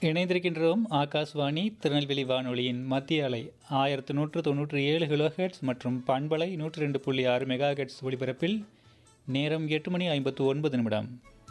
இணைந்திருக்கின்றோம் ஆகாஷ்வாணி திருநெல்வேலி வானொலியின் மத்திய அலை 1197 கிலோஹெர்ட்ஸ் மற்றும் பண்பலை 102.6 மெகாஹெர்ட்ஸ் ஒலிபரப்பில் நேரம் 8 மணி 59 நிமிடம்.